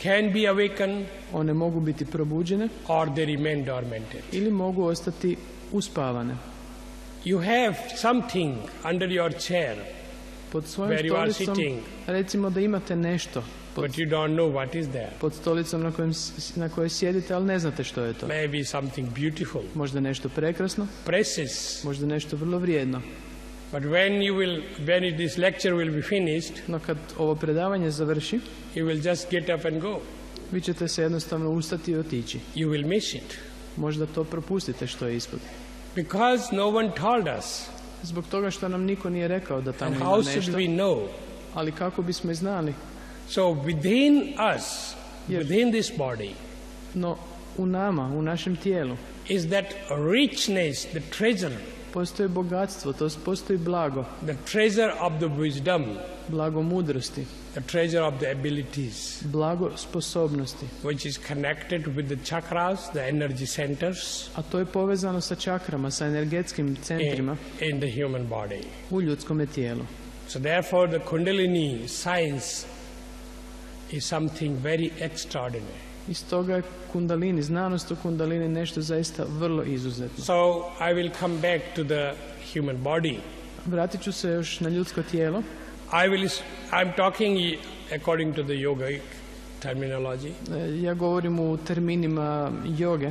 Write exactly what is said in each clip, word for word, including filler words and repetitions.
can be awakened, one mogu biti probuđene or they remain dormant. ili mogu ostati uspavane. You have something under your chair Pod svojom where you are stolicom, sitting, recimo da imate nešto pod, but you don't know what is there. pod stolicom na, kojem, s- na kojoj sjedite, ali ne znate što je to. Maybe something beautiful, Možda nešto prekrasno, precious. možda nešto vrlo vrijedno. But when you will, when it, this lecture will be finished, No kad ovo predavanje završi, you will just get up and go. vi ćete se jednostavno ustati i otići. You will miss it. Možda to propustite što je ispod. Because no one told us. Zbog toga što nam niko nije rekao da tamo And ima how should nešto, we know? ali kako bismo i znali. So within us, Yes. within this body, No u nama, u našem tijelu, is that richness, the treasure, postoji bogatstvo, to jest postoji blago, the treasure of the wisdom, blago mudrosti, the treasure of the abilities, blago sposobnosti, which is connected with the chakras, the energy centers a to je povezano sa čakrama, sa energetskim centrima in, in the human body. u ljudskom tijelu. So therefore the Kundalini science is something very extraordinary. I stoga je kundalini, znanost o kundalini nešto zaista vrlo izuzetno. So I will come back to the human body. Vratit ću se još na ljudsko tijelo. I will, I'm talking according to the yogic terminology. E, Ja govorim u terminima joge,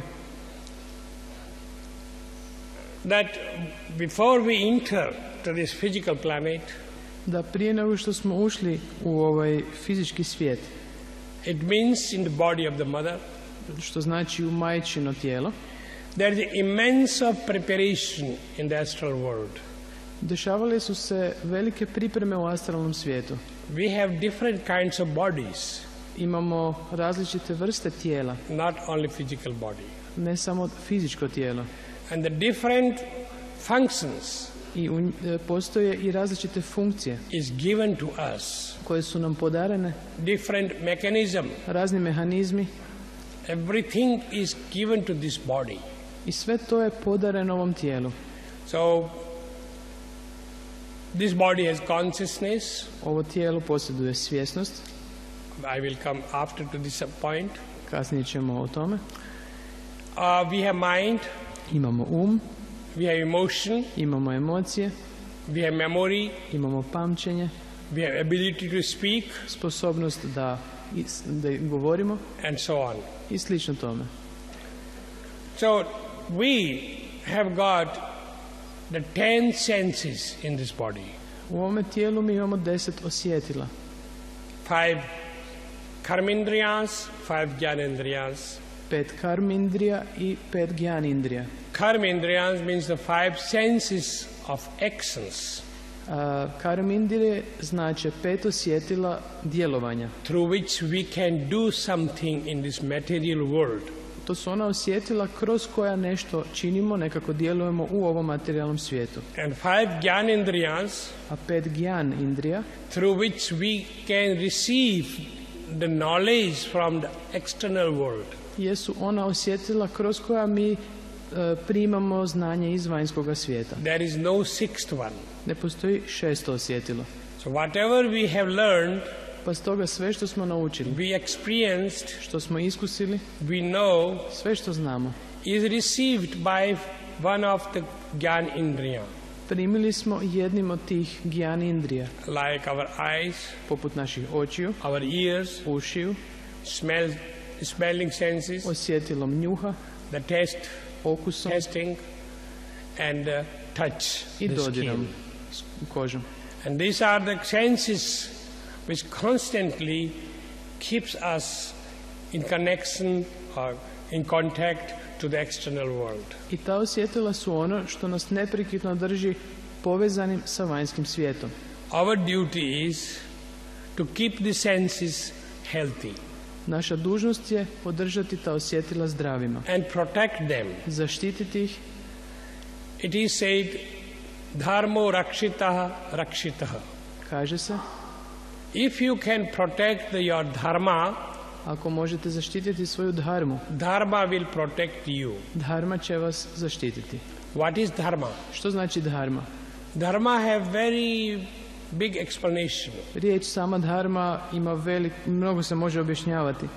That before we enter to this physical planet, da prije nego što smo ušli u ovaj fizički svijet, it means in the body of the mother, što znači u majčino tijelo, there is immense of preparation in the astral world. dešavale su se velike pripreme u astralnom svijetu. We have different kinds of bodies, Imamo različite vrste tijela, not only physical body. ne samo fizičko tijelo. And the different functions I u, e, postoje i različite funkcije is given to us, koje su nam podarene, different mechanism. razni mehanizmi, Everything is given to this body. i sve to je podareno ovom tijelu. So this body has consciousness. Ovo tijelo posjeduje svjesnost, I will come after to this point. kasnije ćemo o tome. Uh, we have mind, Imamo um, we have emotion, imamo emocije, we have memory, imamo pamćenje, we have ability to speak, sposobnost da, is- da govorimo and so on. i slično tome. So we have got the ten senses in this body. U ovome tijelu mi imamo deset osjetila. Five karmindriyas, five jnanendriyas. Pet karmindrija i pet gyanindrija. Karmindriyas means the five senses of actions A, karmindrije znače pet osjetila djelovanja. through which we can do something in this material world. To su ona osjetila kroz koja nešto činimo, nekako djelujemo u ovom materijalnom svijetu. And five jnanendriyas A pet gyan indrija through which we can receive the knowledge from the external world. jesu ona osjetila kroz koja mi e, primamo znanje iz vanjskoga svijeta. There is no sixth one. Ne postoji šesto osjetilo. So whatever we have learned, Pa stoga sve što smo naučili, we experienced, što smo iskusili, we know sve što znamo, is received by one of the Gyan Indriya, primili smo jednim od tih gyan indrija, like our eyes, poput naših očiju, our ears, ušiju, smell, smelling senses, osjetilom njuha, the taste, okusom tasting, and uh, touch, i the dodirom skin. s kožom. And these are the senses which constantly keeps us in connection or in contact to the external world. I ta osjetila su ono što nas neprekidno drži povezanim sa vanjskim svijetom. Our duty is to keep the senses healthy Naša dužnost je održati ta osjetila zdravima, and protect them. zaštititi ih. It is said, dharmo rakshitah rakshitah. Kaže se, If you can protect the, your dharma, ako možete zaštititi svoju dharmu, dharma will protect you. dharma će vas zaštititi. What is dharma? Što znači dharma? Dharma have very big explanation. Riječ sama dharma ima velik, mnogo se može objašnjavati.